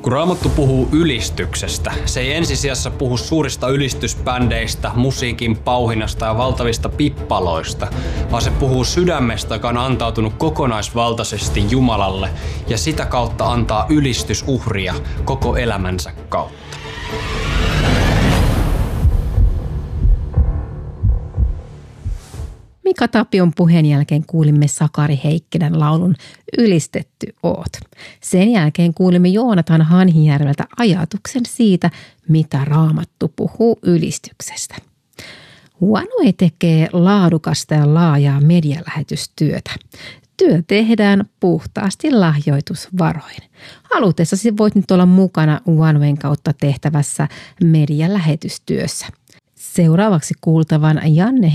Kun Raamattu puhuu ylistyksestä, se ei ensisijassa puhu suurista ylistysbändeistä, musiikin pauhinasta ja valtavista pippaloista, vaan se puhuu sydämestä, joka on antautunut kokonaisvaltaisesti Jumalalle ja sitä kautta antaa ylistysuhria koko elämänsä kautta. Mika Tapion puheen jälkeen kuulimme Sakari Heikkinen laulun Ylistetty oot. Sen jälkeen kuulimme Joonatan Hanhijärveltä ajatuksen siitä, mitä Raamattu puhuu ylistyksestä. OneWay tekee laadukasta ja laajaa medialähetystyötä. Työ tehdään puhtaasti lahjoitusvaroin. Halutessasi voit nyt olla mukana OneWayn kautta tehtävässä medialähetystyössä. Seuraavaksi kuultavan Janne